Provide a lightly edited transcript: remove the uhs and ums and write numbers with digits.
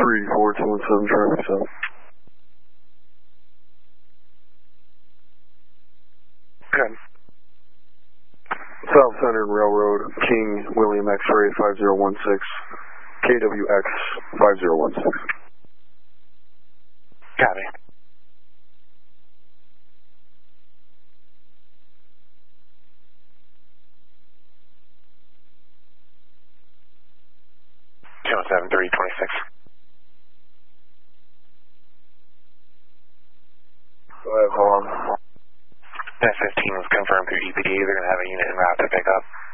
34217 traffic south. Good. South Center Railroad, King William X-ray 5016, KWX 5016. Copy. Channel 7326. Go ahead, hold on. That 15 was confirmed through EPD. They're going to have a unit en route to pick up.